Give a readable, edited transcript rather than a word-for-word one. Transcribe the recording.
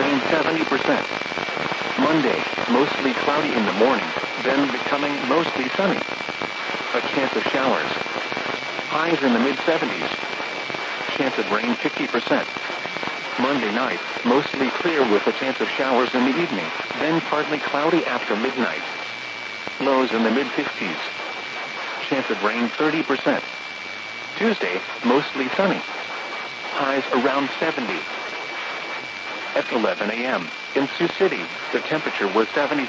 rain 70%. Monday, mostly cloudy in the morning, then becoming mostly sunny. A chance of showers. Highs in the mid-70s. Chance of rain 50%. Monday night, mostly clear with a chance of showers in the evening, then partly cloudy after midnight. Lows in the mid-50s. Chance of rain 30%. Tuesday, mostly sunny. Highs around 70. At 11 a.m., in Sioux City, the temperature was 70.